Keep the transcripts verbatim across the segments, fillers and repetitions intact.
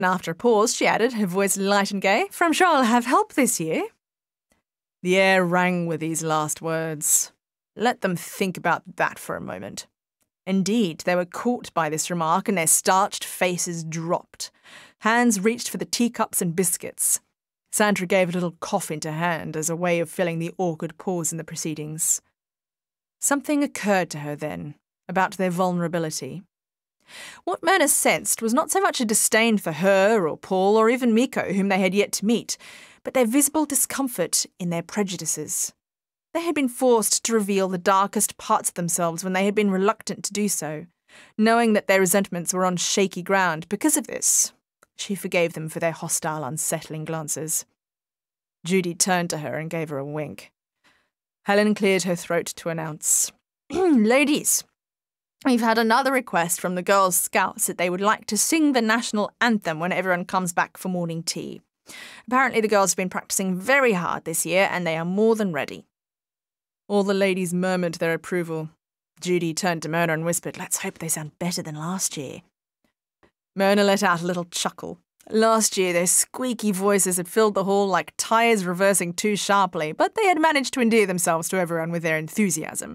And after a pause, she added, her voice light and gay, "For I'm sure I'll have help this year." The air rang with these last words. Let them think about that for a moment. Indeed, they were caught by this remark and their starched faces dropped. Hands reached for the teacups and biscuits. Sandra gave a little cough into hand as a way of filling the awkward pause in the proceedings. Something occurred to her then, about their vulnerability. What Myrna sensed was not so much a disdain for her or Paul or even Miko, whom they had yet to meet, but their visible discomfort in their prejudices. They had been forced to reveal the darkest parts of themselves when they had been reluctant to do so. Knowing that their resentments were on shaky ground because of this, she forgave them for their hostile, unsettling glances. Judy turned to her and gave her a wink. Helen cleared her throat to announce, "Ladies, we've had another request from the Girl Scouts that they would like to sing the national anthem when everyone comes back for morning tea. Apparently the girls have been practicing very hard this year and they are more than ready." All the ladies murmured their approval. Judy turned to Myrna and whispered, "Let's hope they sound better than last year." Myrna let out a little chuckle. Last year their squeaky voices had filled the hall like tyres reversing too sharply, but they had managed to endear themselves to everyone with their enthusiasm.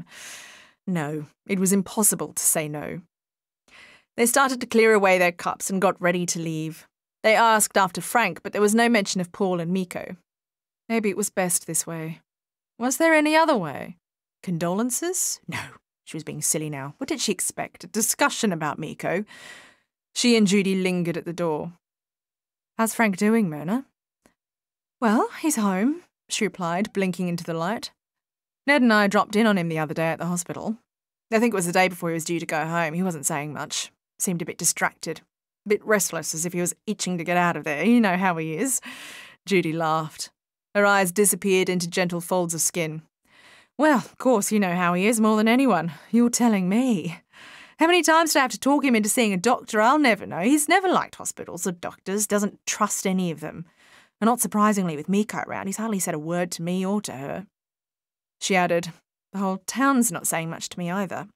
No, it was impossible to say no. They started to clear away their cups and got ready to leave. They asked after Frank, but there was no mention of Paul and Miko. Maybe it was best this way. Was there any other way? Condolences? No, she was being silly now. What did she expect? A discussion about Miko? She and Judy lingered at the door. "How's Frank doing, Myrna?" "Well, he's home," she replied, blinking into the light. "Ned and I dropped in on him the other day at the hospital. I think it was the day before he was due to go home. He wasn't saying much. Seemed a bit distracted. A bit restless, as if he was itching to get out of there. You know how he is." Judy laughed. Her eyes disappeared into gentle folds of skin. "Well, of course you know how he is more than anyone. You're telling me. How many times did I have to talk him into seeing a doctor? I'll never know. He's never liked hospitals or doctors, doesn't trust any of them. And not surprisingly, with Miko around, he's hardly said a word to me or to her." She added, "The whole town's not saying much to me either.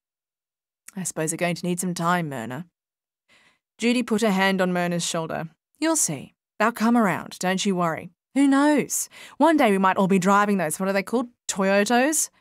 I suppose they're going to need some time, Myrna." Judy put her hand on Myrna's shoulder. "You'll see. They'll come around, don't you worry. Who knows? One day we might all be driving those, what are they called, Toyotas?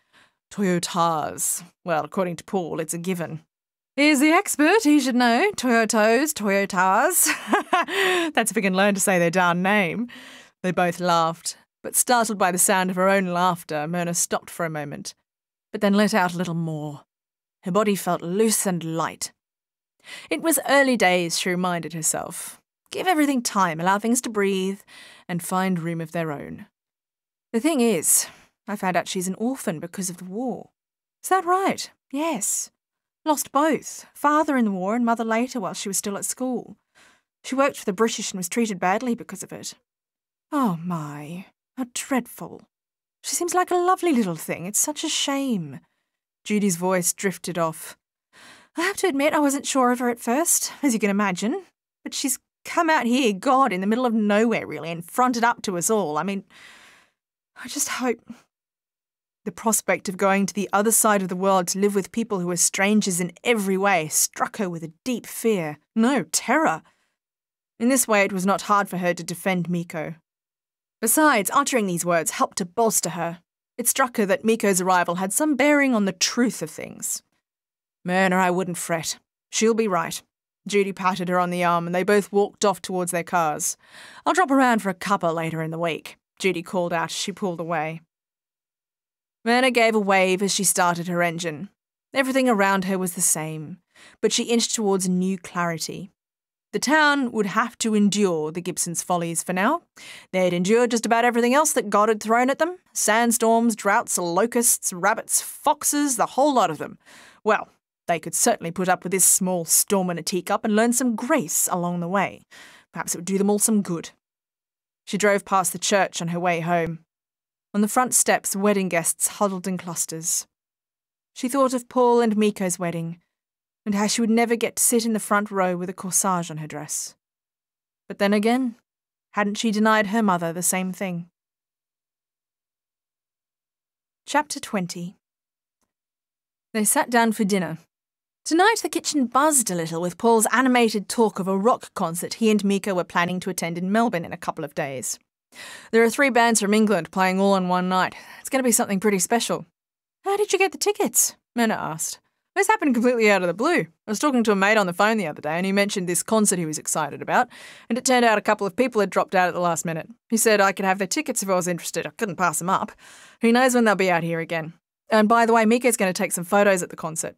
Toyotas. Well, according to Paul, it's a given. He's the expert, he should know. Toyotos, Toyotas. That's if we can learn to say their darn name." They both laughed, but startled by the sound of her own laughter, Myrna stopped for a moment, but then let out a little more. Her body felt loose and light. It was early days, she reminded herself. Give everything time, allow things to breathe, and find room of their own. The thing is, I found out she's an orphan because of the war. Is that right? Yes. Lost both, father in the war and mother later while she was still at school. She worked for the British and was treated badly because of it. Oh my, how dreadful. She seems like a lovely little thing. It's such a shame. Judy's voice drifted off. I have to admit I wasn't sure of her at first, as you can imagine. But she's come out here, God, in the middle of nowhere, really, and fronted up to us all. I mean, I just hope... The prospect of going to the other side of the world to live with people who were strangers in every way struck her with a deep fear. No, terror. In this way it was not hard for her to defend Miko. Besides, uttering these words helped to bolster her. It struck her that Miko's arrival had some bearing on the truth of things. Myrna, I wouldn't fret. She'll be right. Judy patted her on the arm and they both walked off towards their cars. I'll drop around for a cuppa later in the week, Judy called out as she pulled away. Myrna gave a wave as she started her engine. Everything around her was the same, but she inched towards new clarity. The town would have to endure the Gibsons' follies for now. They'd endured just about everything else that God had thrown at them. Sandstorms, droughts, locusts, rabbits, foxes, the whole lot of them. Well, they could certainly put up with this small storm in a teacup and learn some grace along the way. Perhaps it would do them all some good. She drove past the church on her way home. On the front steps, wedding guests huddled in clusters. She thought of Paul and Miko's wedding, and how she would never get to sit in the front row with a corsage on her dress. But then again, hadn't she denied her mother the same thing? Chapter twenty. They sat down for dinner. Tonight the kitchen buzzed a little with Paul's animated talk of a rock concert he and Miko were planning to attend in Melbourne in a couple of days. There are three bands from England playing all on one night. It's going to be something pretty special. How did you get the tickets? Myrna asked. This happened completely out of the blue. I was talking to a mate on the phone the other day and he mentioned this concert he was excited about, and it turned out a couple of people had dropped out at the last minute. He said I could have their tickets if I was interested. I couldn't pass them up. Who knows when they'll be out here again. And by the way, Miko's going to take some photos at the concert.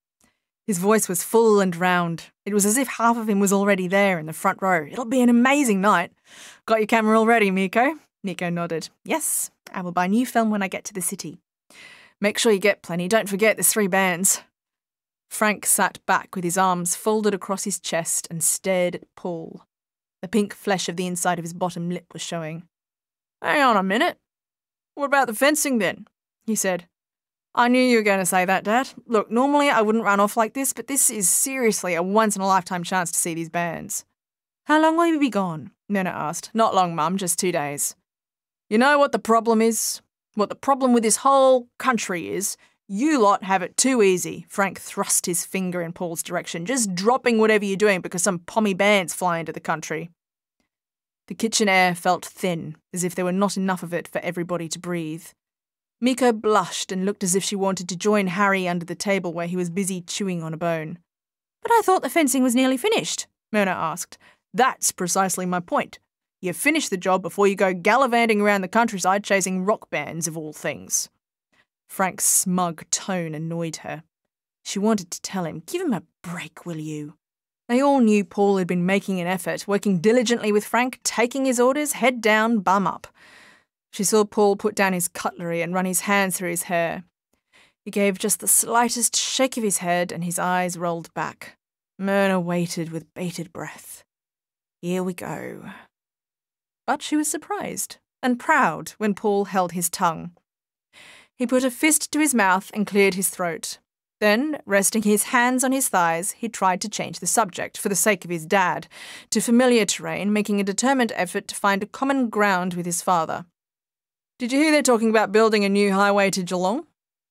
His voice was full and round. It was as if half of him was already there in the front row. It'll be an amazing night. Got your camera all ready, Miko? Miko nodded. Yes, I will buy new film when I get to the city. Make sure you get plenty. Don't forget there's three bands. Frank sat back with his arms folded across his chest and stared at Paul. The pink flesh of the inside of his bottom lip was showing. Hang on a minute. What about the fencing then? He said. I knew you were going to say that, Dad. Look, normally I wouldn't run off like this, but this is seriously a once-in-a-lifetime chance to see these bands. How long will you be gone? Myrna asked. Not long, Mum, just two days. You know what the problem is? What the problem with this whole country is? You lot have it too easy. Frank thrust his finger in Paul's direction, just dropping whatever you're doing because some pommy bands fly into the country. The kitchen air felt thin, as if there were not enough of it for everybody to breathe. Miko blushed and looked as if she wanted to join Harry under the table where he was busy chewing on a bone. But I thought the fencing was nearly finished, Myrna asked. That's precisely my point. You finish the job before you go gallivanting around the countryside chasing rock bands of all things. Frank's smug tone annoyed her. She wanted to tell him, give him a break, will you? They all knew Paul had been making an effort, working diligently with Frank, taking his orders, head down, bum up. She saw Paul put down his cutlery and run his hands through his hair. He gave just the slightest shake of his head and his eyes rolled back. Myrna waited with bated breath. Here we go. But she was surprised and proud when Paul held his tongue. He put a fist to his mouth and cleared his throat. Then, resting his hands on his thighs, he tried to change the subject, for the sake of his dad, to familiar terrain, making a determined effort to find a common ground with his father. Did you hear they're talking about building a new highway to Geelong?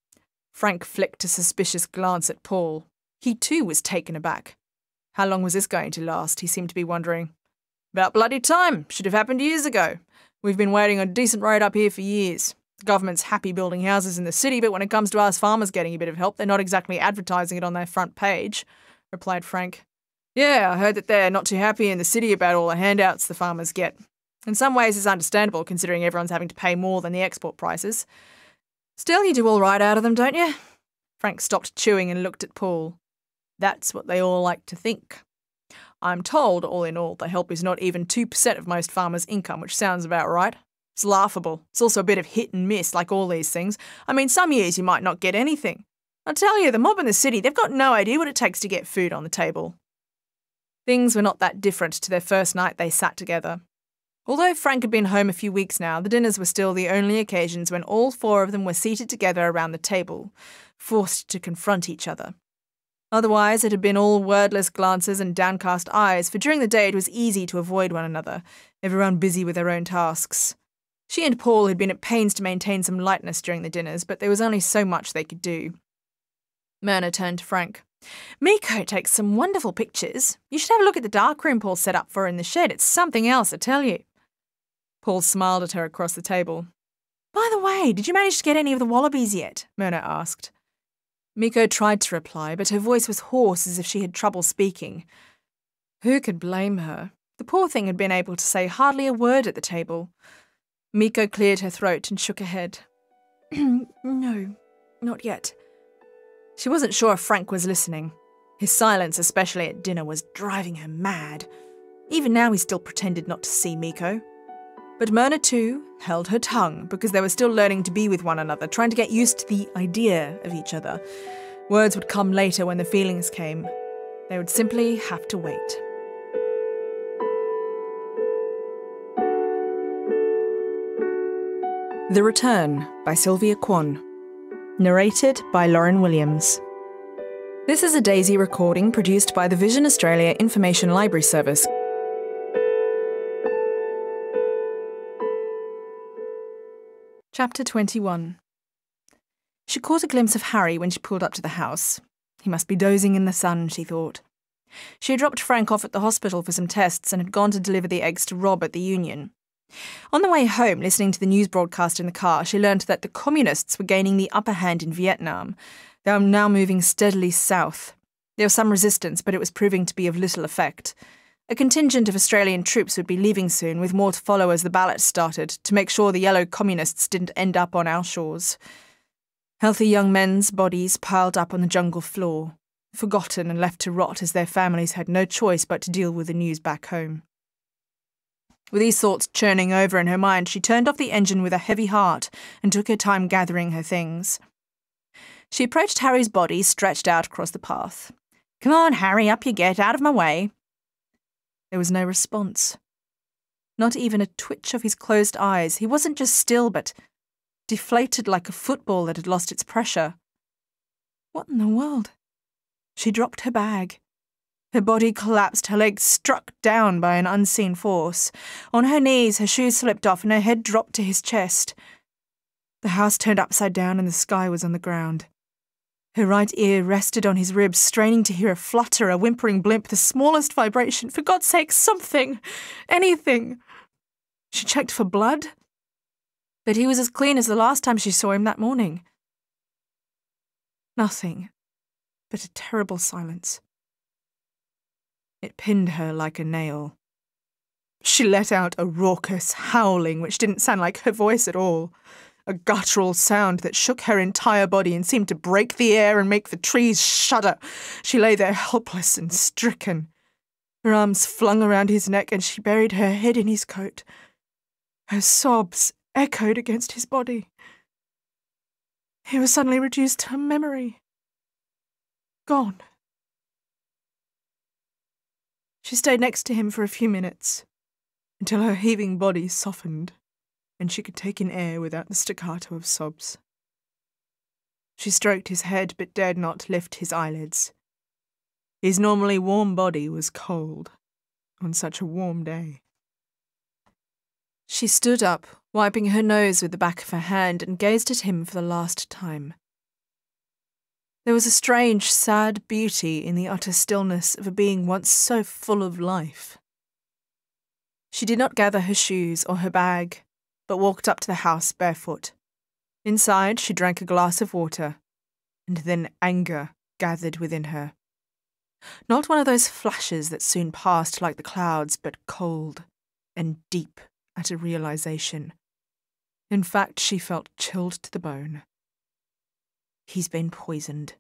Frank flicked a suspicious glance at Paul. He too was taken aback. How long was this going to last? He seemed to be wondering. About bloody time. Should have happened years ago. We've been waiting on a decent road up here for years. The government's happy building houses in the city, but when it comes to us farmers getting a bit of help, they're not exactly advertising it on their front page, replied Frank. Yeah, I heard that they're not too happy in the city about all the handouts the farmers get. In some ways it's understandable, considering everyone's having to pay more than the export prices. Still, you do all right out of them, don't you? Frank stopped chewing and looked at Paul. That's what they all like to think. I'm told, all in all, the help is not even two percent of most farmers' income, which sounds about right. It's laughable. It's also a bit of hit and miss, like all these things. I mean, some years you might not get anything. I tell you, the mob in the city, they've got no idea what it takes to get food on the table. Things were not that different to their first night they sat together. Although Frank had been home a few weeks now, the dinners were still the only occasions when all four of them were seated together around the table, forced to confront each other. Otherwise, it had been all wordless glances and downcast eyes, for during the day it was easy to avoid one another, everyone busy with their own tasks. She and Paul had been at pains to maintain some lightness during the dinners, but there was only so much they could do. Myrna turned to Frank. Miko takes some wonderful pictures. You should have a look at the darkroom Paul set up for her in the shed. It's something else, I tell you. Paul smiled at her across the table. By the way, did you manage to get any of the wallabies yet? Myrna asked. Miko tried to reply, but her voice was hoarse as if she had trouble speaking. Who could blame her? The poor thing had been able to say hardly a word at the table. Miko cleared her throat and shook her head. No, not yet. She wasn't sure if Frank was listening. His silence, especially at dinner, was driving her mad. Even now he still pretended not to see Miko. But Myrna, too, held her tongue because they were still learning to be with one another, trying to get used to the idea of each other. Words would come later when the feelings came. They would simply have to wait. The Return by Sylvia Kwan. Narrated by Lauren Williams. This is a Daisy recording produced by the Vision Australia Information Library Service. Chapter twenty-one. She caught a glimpse of Harry when she pulled up to the house. He must be dozing in the sun, she thought. She had dropped Frank off at the hospital for some tests and had gone to deliver the eggs to Rob at the Union. On the way home, listening to the news broadcast in the car, she learned that the communists were gaining the upper hand in Vietnam. They were now moving steadily south. There was some resistance, but it was proving to be of little effect. A contingent of Australian troops would be leaving soon, with more to follow as the ballot started, to make sure the yellow communists didn't end up on our shores. Healthy young men's bodies piled up on the jungle floor, forgotten and left to rot as their families had no choice but to deal with the news back home. With these thoughts churning over in her mind, she turned off the engine with a heavy heart and took her time gathering her things. She approached Harry's body stretched out across the path. "Come on, Harry, up you get, out of my way." There was no response. Not even a twitch of his closed eyes. He wasn't just still, but deflated like a football that had lost its pressure. What in the world? She dropped her bag. Her body collapsed, her legs struck down by an unseen force. On her knees, her shoes slipped off and her head dropped to his chest. The house turned upside down and the sky was on the ground. Her right ear rested on his ribs, straining to hear a flutter, a whimpering blimp, the smallest vibration. For God's sake, something! Anything! She checked for blood, but he was as clean as the last time she saw him that morning. Nothing but a terrible silence. It pinned her like a nail. She let out a raucous howling which didn't sound like her voice at all. A guttural sound that shook her entire body and seemed to break the air and make the trees shudder. She lay there helpless and stricken. Her arms flung around his neck and she buried her head in his coat. Her sobs echoed against his body. He was suddenly reduced to a memory. Gone. She stayed next to him for a few minutes, until her heaving body softened, and she could take in air without the staccato of sobs. She stroked his head, but dared not lift his eyelids. His normally warm body was cold on such a warm day. She stood up, wiping her nose with the back of her hand, and gazed at him for the last time. There was a strange, sad beauty in the utter stillness of a being once so full of life. She did not gather her shoes or her bag, but walked up to the house barefoot. Inside, she drank a glass of water, and then anger gathered within her. Not one of those flashes that soon passed like the clouds, but cold and deep at a realization. In fact, she felt chilled to the bone. He's been poisoned.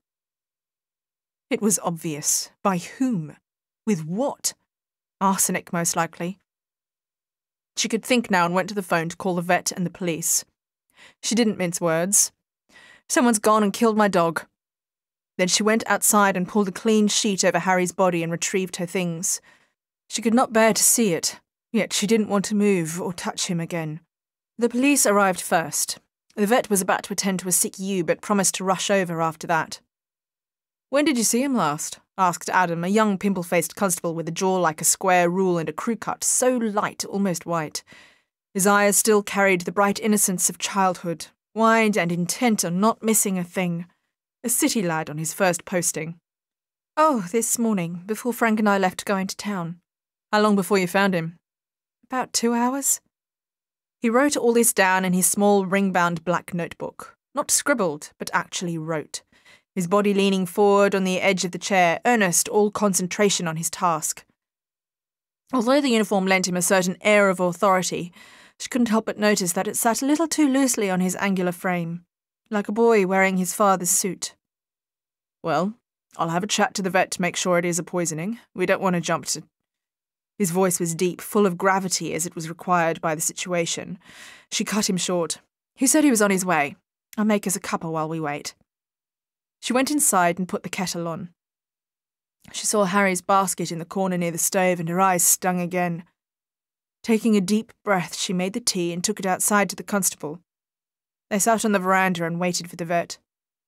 It was obvious. By whom? With what? Arsenic, most likely. She could think now and went to the phone to call the vet and the police. She didn't mince words. "Someone's gone and killed my dog." Then she went outside and pulled a clean sheet over Harry's body and retrieved her things. She could not bear to see it, yet she didn't want to move or touch him again. The police arrived first. The vet was about to attend to a sick ewe, but promised to rush over after that. "When did you see him last?" asked Adam, a young pimple-faced constable with a jaw like a square rule and a crew cut so light, almost white. His eyes still carried the bright innocence of childhood, wide and intent on not missing a thing. A city lad on his first posting. "Oh, this morning, before Frank and I left going to town." "How long before you found him?" "About two hours." He wrote all this down in his small ring-bound black notebook. Not scribbled, but actually wrote. His body leaning forward on the edge of the chair, earnest, all concentration on his task. Although the uniform lent him a certain air of authority, she couldn't help but notice that it sat a little too loosely on his angular frame, like a boy wearing his father's suit. "Well, I'll have a chat to the vet to make sure it is a poisoning. We don't want to jump to..." His voice was deep, full of gravity as it was required by the situation. She cut him short. "He said he was on his way. I'll make us a cuppa while we wait." She went inside and put the kettle on. She saw Harry's basket in the corner near the stove and her eyes stung again. Taking a deep breath, she made the tea and took it outside to the constable. They sat on the veranda and waited for the vet.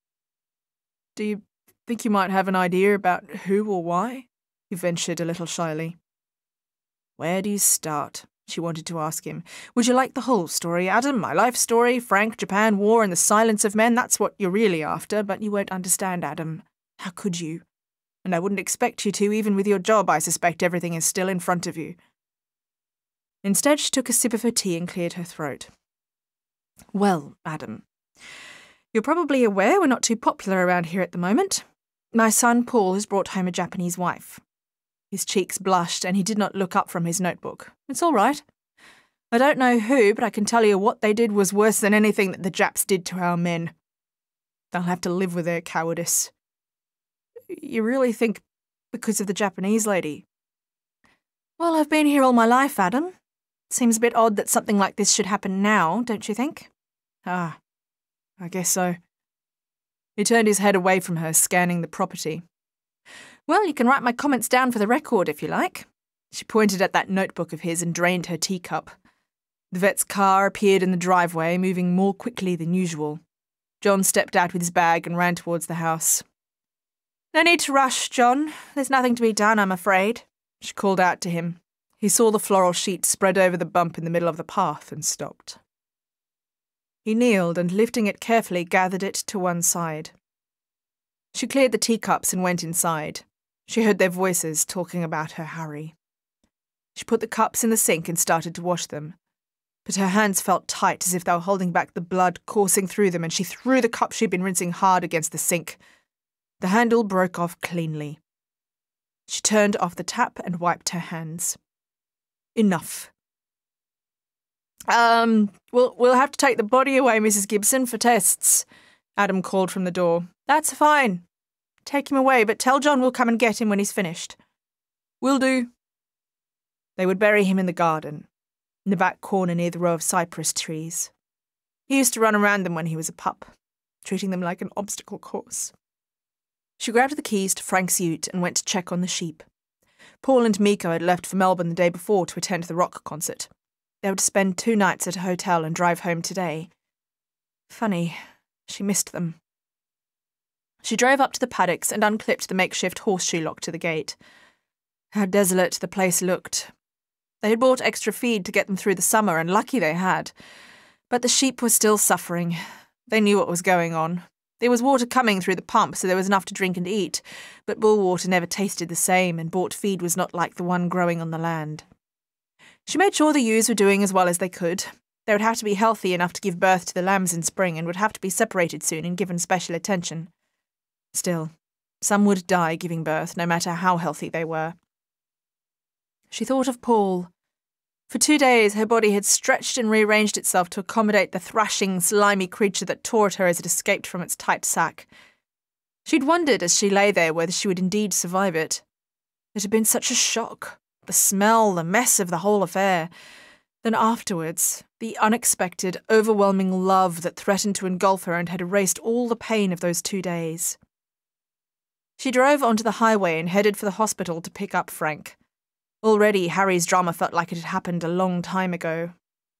"Do you think you might have an idea about who or why?" he ventured a little shyly. "Where do you start?" she wanted to ask him. "Would you like the whole story, Adam? My life story, Frank, Japan, war, and the silence of men? That's what you're really after, but you won't understand, Adam. How could you? And I wouldn't expect you to, even with your job. I suspect everything is still in front of you. Instead, she took a sip of her tea and cleared her throat. Well, Adam, you're probably aware we're not too popular around here at the moment. My son Paul has brought home a Japanese wife. His cheeks blushed and he did not look up from his notebook. It's all right. I don't know who, but I can tell you what they did was worse than anything that the Japs did to our men. They'll have to live with their cowardice. You really think because of the Japanese lady? Well, I've been here all my life, Adam. Seems a bit odd that something like this should happen now, don't you think? Ah, I guess so. He turned his head away from her, scanning the property. Well, you can write my comments down for the record if you like. She pointed at that notebook of his and drained her teacup. The vet's car appeared in the driveway, moving more quickly than usual. John stepped out with his bag and ran towards the house. No need to rush, John. There's nothing to be done, I'm afraid, she called out to him. He saw the floral sheet spread over the bump in the middle of the path and stopped. He kneeled and, lifting it carefully, gathered it to one side. She cleared the teacups and went inside. She heard their voices talking about her Harry. She put the cups in the sink and started to wash them. But her hands felt tight as if they were holding back the blood coursing through them, and she threw the cup she'd been rinsing hard against the sink. The handle broke off cleanly. She turned off the tap and wiped her hands. Enough. Um, we'll, we'll have to take the body away, Missus Gibson, for tests, Adam called from the door. That's fine. Take him away, but tell John we'll come and get him when he's finished. Will do. They would bury him in the garden, in the back corner near the row of cypress trees. He used to run around them when he was a pup, treating them like an obstacle course. She grabbed the keys to Frank's ute and went to check on the sheep. Paul and Miko had left for Melbourne the day before to attend the rock concert. They would spend two nights at a hotel and drive home today. Funny, she missed them. She drove up to the paddocks and unclipped the makeshift horseshoe lock to the gate. How desolate the place looked. They had bought extra feed to get them through the summer, and lucky they had. But the sheep were still suffering. They knew what was going on. There was water coming through the pump, so there was enough to drink and eat, but bull water never tasted the same, and bought feed was not like the one growing on the land. She made sure the ewes were doing as well as they could. They would have to be healthy enough to give birth to the lambs in spring, and would have to be separated soon and given special attention. Still, some would die giving birth, no matter how healthy they were. She thought of Paul. For two days her body had stretched and rearranged itself to accommodate the thrashing, slimy creature that tore at her as it escaped from its tight sack. She'd wondered as she lay there whether she would indeed survive it. It had been such a shock, the smell, the mess of the whole affair. Then afterwards, the unexpected, overwhelming love that threatened to engulf her and had erased all the pain of those two days. She drove onto the highway and headed for the hospital to pick up Frank. Already, Harry's drama felt like it had happened a long time ago.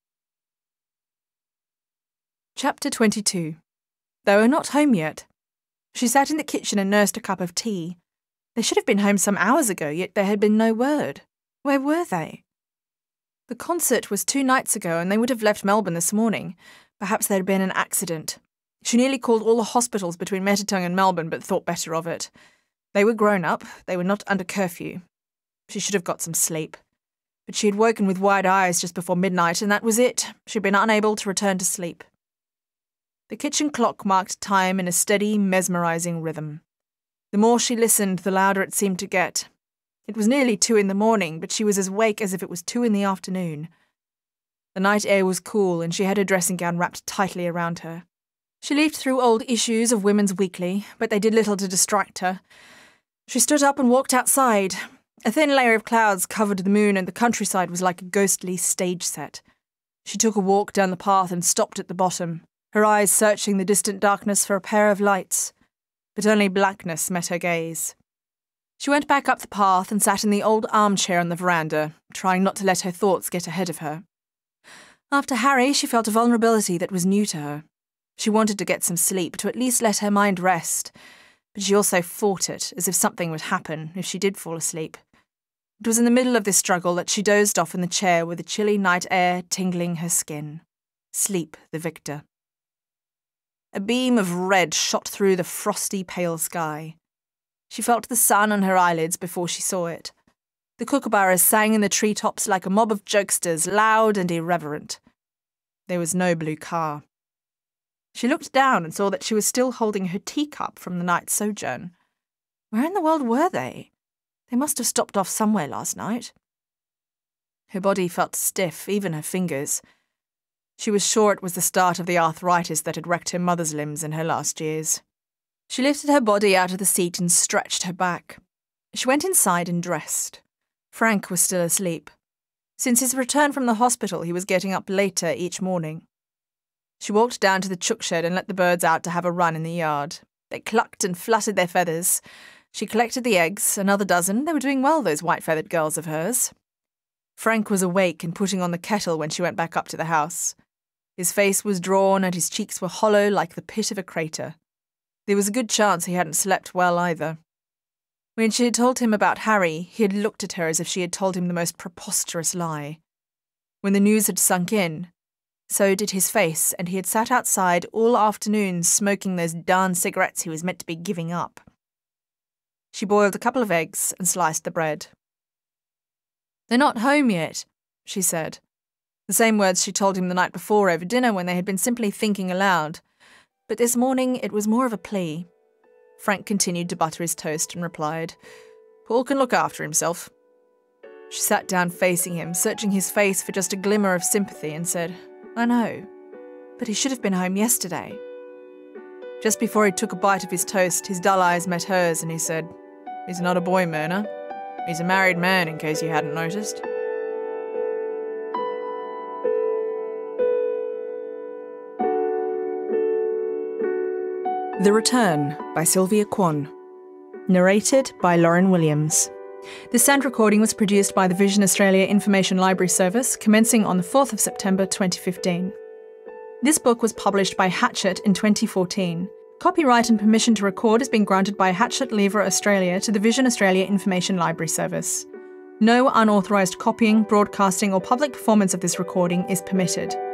Chapter twenty-two. They were not home yet. She sat in the kitchen and nursed a cup of tea. They should have been home some hours ago, yet there had been no word. Where were they? The concert was two nights ago, and they would have left Melbourne this morning. Perhaps there had been an accident. She nearly called all the hospitals between Metatung and Melbourne, but thought better of it. They were grown up. They were not under curfew. She should have got some sleep. But she had woken with wide eyes just before midnight, and that was it. She had been unable to return to sleep. The kitchen clock marked time in a steady, mesmerising rhythm. The more she listened, the louder it seemed to get. It was nearly two in the morning, but she was as awake as if it was two in the afternoon. The night air was cool, and she had her dressing gown wrapped tightly around her. She leafed through old issues of Women's Weekly, but they did little to distract her. She stood up and walked outside. A thin layer of clouds covered the moon, and the countryside was like a ghostly stage set. She took a walk down the path and stopped at the bottom, her eyes searching the distant darkness for a pair of lights. But only blackness met her gaze. She went back up the path and sat in the old armchair on the veranda, trying not to let her thoughts get ahead of her. After Harry, she felt a vulnerability that was new to her. She wanted to get some sleep, to at least let her mind rest, but she also fought it, as if something would happen if she did fall asleep. It was in the middle of this struggle that she dozed off in the chair with the chilly night air tingling her skin. Sleep the victor. A beam of red shot through the frosty pale sky. She felt the sun on her eyelids before she saw it. The kookaburras sang in the treetops like a mob of jokesters, loud and irreverent. There was no blue car. She looked down and saw that she was still holding her teacup from the night's sojourn. Where in the world were they? They must have stopped off somewhere last night. Her body felt stiff, even her fingers. She was sure it was the start of the arthritis that had wrecked her mother's limbs in her last years. She lifted her body out of the seat and stretched her back. She went inside and dressed. Frank was still asleep. Since his return from the hospital, he was getting up later each morning. She walked down to the chook shed and let the birds out to have a run in the yard. They clucked and fluttered their feathers. She collected the eggs, another dozen. They were doing well, those white-feathered girls of hers. Frank was awake and putting on the kettle when she went back up to the house. His face was drawn and his cheeks were hollow like the pit of a crater. There was a good chance he hadn't slept well either. When she had told him about Harry, he had looked at her as if she had told him the most preposterous lie. When the news had sunk in, so did his face, and he had sat outside all afternoon smoking those darn cigarettes he was meant to be giving up. She boiled a couple of eggs and sliced the bread. "They're not home yet," she said. The same words she told him the night before over dinner when they had been simply thinking aloud. But this morning it was more of a plea. Frank continued to butter his toast and replied, "Paul can look after himself." She sat down facing him, searching his face for just a glimmer of sympathy, and said, "I know, but he should have been home yesterday." Just before he took a bite of his toast, his dull eyes met hers and he said, "He's not a boy, Myrna. He's a married man, in case you hadn't noticed." The Return by Sylvia Kwon. Narrated by Lauren Williams. This sound recording was produced by the Vision Australia Information Library Service, commencing on the fourth of September twenty fifteen. This book was published by Hachette in twenty fourteen. Copyright and permission to record has been granted by Hachette Livre Australia to the Vision Australia Information Library Service. No unauthorised copying, broadcasting or public performance of this recording is permitted.